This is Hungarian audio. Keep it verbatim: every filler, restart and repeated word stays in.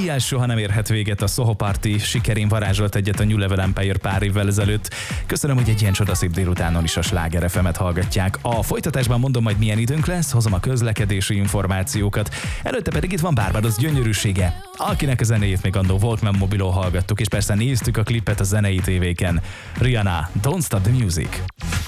Ilyen soha nem érhet véget, a Soho Party sikerén varázsolt egyet a New Level Empire pár évvel ezelőtt. Köszönöm, hogy egy ilyen csodaszép délutánon is a Sláger ef emet hallgatják. A folytatásban mondom majd milyen időnk lesz, hozom a közlekedési információkat. Előtte pedig itt van Barbados gyönyörűsége, akinek a zenéjét még annó Walkman mobilon hallgattuk, és persze néztük a klipet a zenei tévéken. Rihanna, Don't Stop the Music.